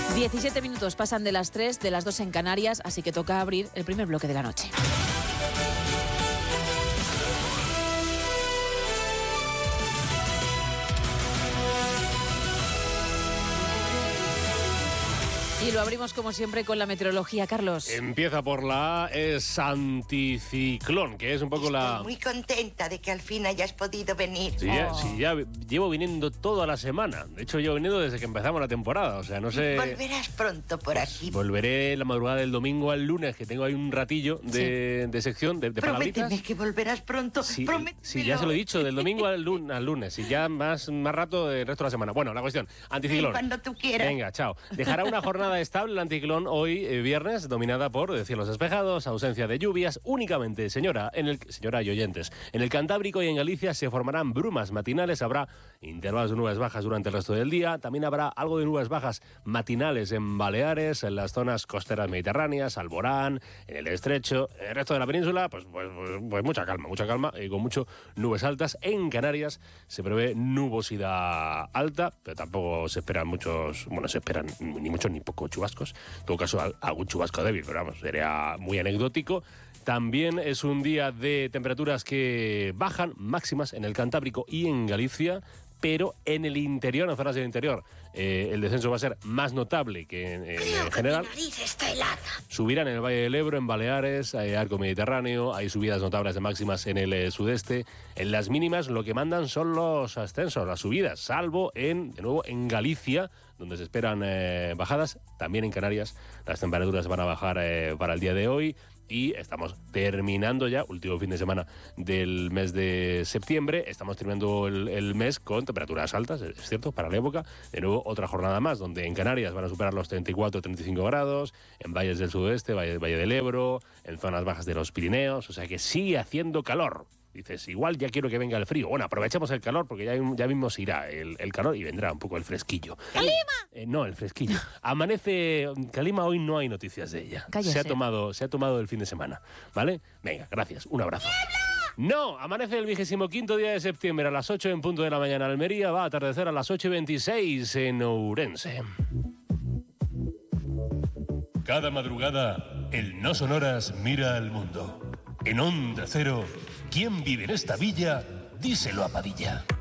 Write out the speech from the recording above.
17 minutos pasan de las 3, de las 2 en Canarias, así que toca abrir el primer bloque de la noche. Y lo abrimos como siempre con la meteorología, Carlos. Empieza por la A, es anticiclón, que es un poco Estoy muy contenta de que al fin hayas podido venir. Sí, ya llevo viniendo toda la semana. De hecho, llevo viniendo desde que empezamos la temporada. O sea, no sé... Volverás pronto por aquí. Volveré la madrugada del domingo al lunes, que tengo ahí un ratillo de sección de palabritas. Prométeme que volverás pronto. Sí, ya se lo he dicho, del domingo al lunes. Y ya más rato el resto de la semana. Bueno, la cuestión, anticiclón. Cuando tú quieras. Venga, chao. Dejará una jornada estable el anticiclón hoy, viernes, dominada por cielos despejados, ausencia de lluvias, únicamente, señora y oyentes. En el Cantábrico y en Galicia se formarán brumas matinales, habrá intervalos de nubes bajas durante el resto del día, también habrá algo de nubes bajas matinales en Baleares, en las zonas costeras mediterráneas, Alborán, en el Estrecho, en el resto de la península, pues mucha calma, y con mucho nubes altas. En Canarias se prevé nubosidad alta, pero tampoco se esperan ni muchos ni pocos chubascos. En todo caso, algún chubasco débil, pero vamos, sería muy anecdótico. También es un día de temperaturas que bajan, máximas en el Cantábrico y en Galicia, pero en el interior, en zonas del interior, el descenso va a ser más notable que en general. Mi nariz está helada. Subirán en el Valle del Ebro, en Baleares, hay arco mediterráneo, hay subidas notables de máximas en el sudeste. En las mínimas lo que mandan son los ascensos, las subidas, salvo de nuevo en Galicia, donde se esperan bajadas. También en Canarias las temperaturas van a bajar para el día de hoy. Y estamos terminando ya, último fin de semana del mes de septiembre, estamos terminando el mes con temperaturas altas, es cierto, para la época. De nuevo, otra jornada más, donde en Canarias van a superar los 34-35 grados, en valles del sudoeste, Valle del Ebro, en zonas bajas de los Pirineos, o sea que sigue haciendo calor. Dices, igual ya quiero que venga el frío. Bueno, aprovechemos el calor porque ya mismo se irá el calor y vendrá un poco el fresquillo. ¡Calima! No, el fresquillo. Amanece... Calima hoy no hay noticias de ella. Cállese. Se ha tomado el fin de semana, ¿vale? Venga, gracias. Un abrazo. ¡Niebla! No, amanece el 25º día de septiembre a las 8 en punto de la mañana en Almería. Va a atardecer a las 8:26 en Ourense. Cada madrugada, el No Sonoras mira al mundo. En Onda Cero, ¿quién vive en esta villa? Díselo a Padilla.